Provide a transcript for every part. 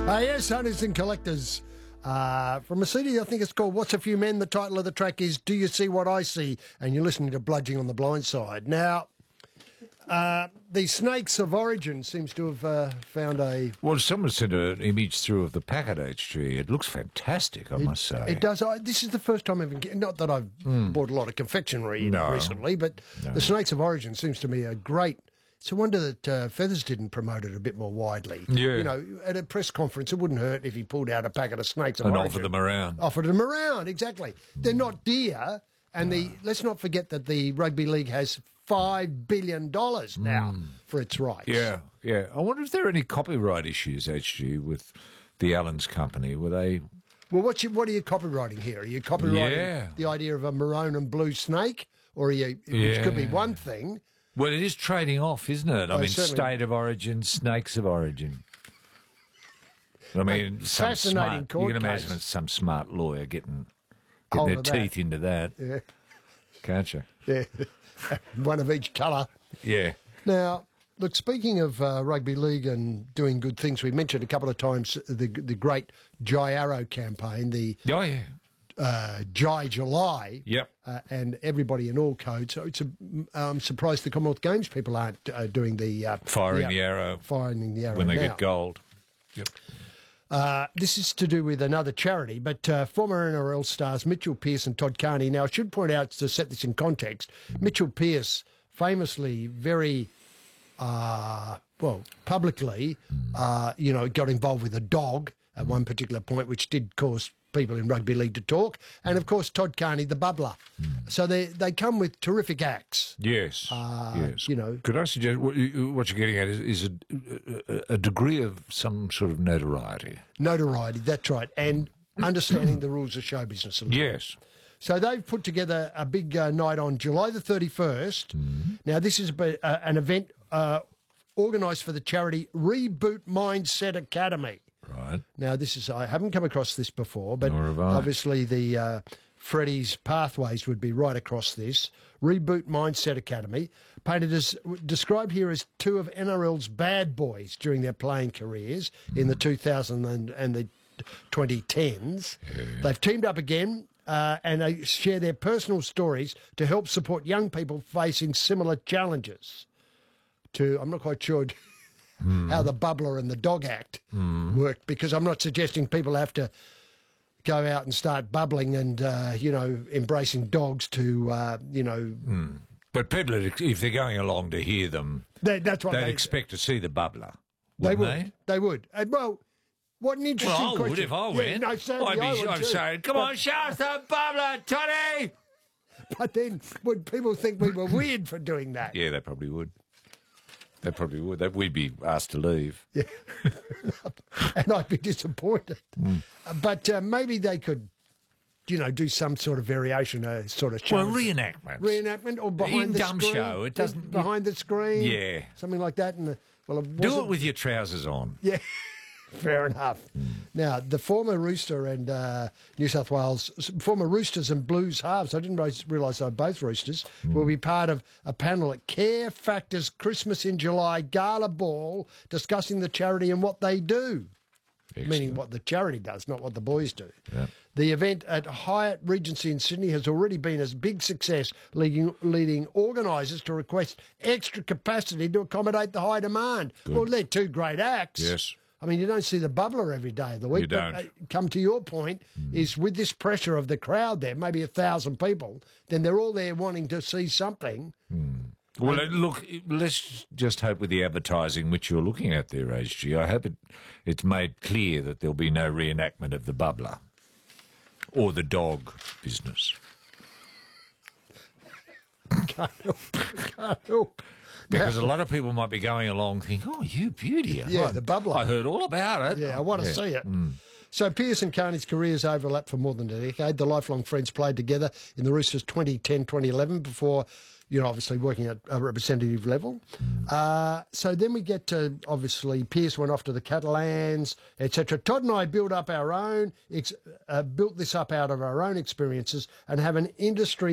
Yes, hunters and collectors. From a CD, I think it's called What's a Few Men. The title of the track is Do You See What I See? And you're listening to Bludging on the Blind Side. Now, the Snakes of Origin seems to have found a... Well, someone sent an image through of the packet HG. It looks fantastic, I must say. It does. This is the first time I've... Not that I've bought a lot of confectionery recently, but the Snakes of Origin seems to me a great... It's a wonder that Feathers didn't promote it a bit more widely. Yeah. You know, at a press conference, it wouldn't hurt if he pulled out a packet of Snakes of And Origin. offered them around. Offered them around, exactly. They're not dear, and let's not forget that the Rugby League has $5 billion now for its rights. Yeah, yeah. I wonder if there are any copyright issues, HG, with the Allens Company. Were they... Well, what are you copywriting here? Are you copywriting the idea of a maroon and blue snake? Or are you, which could be one thing... Well, it is trading off, isn't it? I mean, certainly. State of Origin, Snakes of Origin. I mean, fascinating court you can imagine case. it's some smart lawyer getting Hold their of that. teeth into that, Yeah, can't you? yeah. One of each colour. Yeah. Now, look, speaking of rugby league and doing good things, we mentioned a couple of times the great Jai Arrow campaign, the Oh, yeah. Jai July, Yep. and everybody in all codes. So I'm surprised the Commonwealth Games people aren't doing the Firing the arrow firing the arrow when they now. get gold. Yep. This is to do with another charity, but former NRL stars Mitchell Pearce and Todd Carney. Now, I should point out, to set this in context, Mitchell Pearce famously very, publicly, got involved with a dog at one particular point, which did cause people in rugby league to talk. And, of course, Todd Carney, the bubbler. So they come with terrific acts. Yes. Yes. You know. Could I suggest what you're getting at is a degree of some sort of notoriety? Notoriety, that's right. And understanding the rules of show business a little. Yes. So they've put together a big night on July the 31st. Now, this is an event organised for the charity Reboot Mindset Academy. Right. Now, I haven't come across this before, but Nor have I. obviously the Freddie's pathways would be right across this. Reboot Mindset Academy, described here as two of NRL's bad boys during their playing careers in the 2000s and the 2010s. Yeah. They've teamed up again and they share their personal stories to help support young people facing similar challenges. I'm not quite sure how the bubbler and the dog act worked, because I'm not suggesting people have to go out and start bubbling and, embracing dogs to, But people, if they're going along to hear them, that's what they'd expect to see the bubbler. They wouldn't would. They would. And, well, what an interesting Well, I question. would if I went. No, certainly I would I'd too. say, come on, show us the bubbler, Toddy! But then would people think we were weird for doing that? Yeah, they probably would. They probably would. We'd be asked to leave. Yeah. And I'd be disappointed. But maybe they could, do some sort of variation, sort of Well, challenge. reenactment. Or behind In the dumb screen. show, it doesn't- Behind the screen. Yeah. Something like that. And Do it with your trousers on. Yeah. Fair enough. Now, the former Rooster and New South Wales, former Roosters and Blues halves, I didn't realise they were both Roosters, will be part of a panel at Care Factors Christmas in July Gala Ball discussing the charity and what they do. Meaning what the charity does, not what the boys do. Yeah. The event at Hyatt Regency in Sydney has already been a big success, leading organisers to request extra capacity to accommodate the high demand. Well, they're two great acts. Yes. I mean, you don't see the bubbler every day of the week. You don't. But, come to your point, is with this pressure of the crowd there, maybe 1,000 people, then they're all there wanting to see something. Well, look, let's just hope with the advertising which you're looking at there, HG, I hope it's made clear that there'll be no reenactment of the bubbler or the dog business. Can't help. Because a lot of people might be going along thinking, oh, you beauty. Yeah, the bubbler. I heard all about it. Yeah, I want to see it. So Pearce and Carney's careers overlapped for more than a decade. The lifelong friends played together in the Roosters 2010-2011 before, obviously working at a representative level. So then we get to, obviously, Pearce went off to the Catalans, etc. Todd and I built this up out of our own experiences and have an industry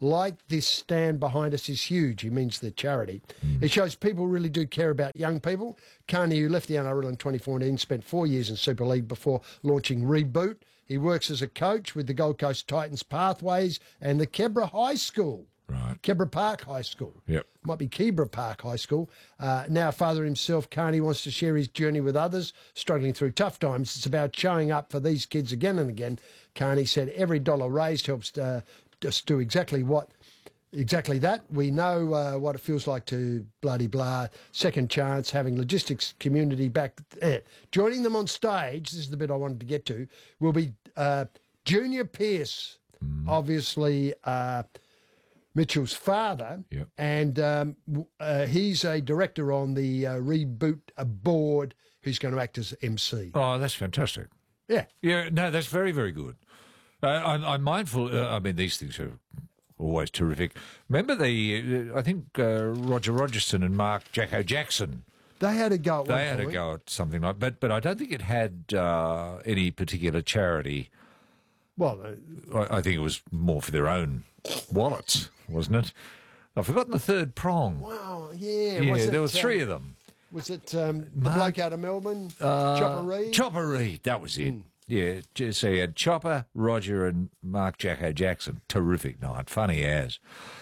like this stand behind us is huge. He means the charity. It shows people really do care about young people. Carney, who left the NRL in 2014, spent 4 years in Super League before launching Reboot. He works as a coach with the Gold Coast Titans Pathways and the Kebra High School. Right. Kebra Park High School. Yep. Might be Kebra Park High School. Now a father himself, Carney wants to share his journey with others struggling through tough times. It's about showing up for these kids again and again. Carney said every dollar raised helps just do exactly that. We know what it feels like to bloody blah, second chance, having logistics community back there. Joining them on stage, this is the bit I wanted to get to, will be Junior Pearce, obviously Mitchell's father, Yep. and he's a director on the Reboot board who's going to act as MC. Oh, that's fantastic. Yeah. Yeah, no, that's very, very good. I'm mindful. I mean, these things are always terrific. Remember I think Roger Rogerson and Mark Jacko Jackson. They had a go at one They had a point. go at something like, but I don't think it had any particular charity. Well, I think it was more for their own wallets, wasn't it? I've forgotten the third prong. wow, yeah. Yeah, Was it, there were three of them. Was it the bloke out of Melbourne, Chopper Reed? Chopper Reed, that was it. Yeah, so you had Chopper, Roger, and Mark Jacko Jackson. Terrific night, funny as.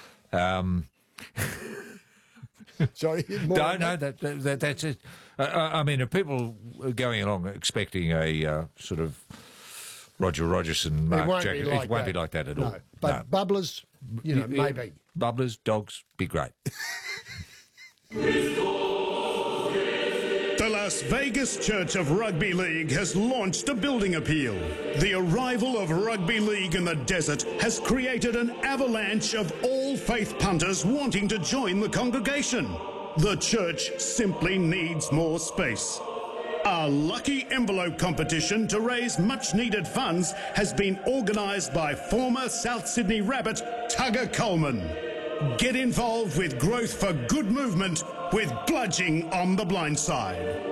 Sorry, more No, on no, that. that's it. I mean, if people are going along expecting a sort of Roger Rogerson, Mark won't be Jacko, like it won't that. be like that at No, all. but bubblers, maybe. Bubblers, dogs, be great. The Las Vegas Church of Rugby League has launched a building appeal. The arrival of rugby league in the desert has created an avalanche of all faith punters wanting to join the congregation. The church simply needs more space. A lucky envelope competition to raise much-needed funds has been organised by former South Sydney Rabbit Tugger Coleman. Get involved with Growth for Good Movement with Bludging on the Blind Side.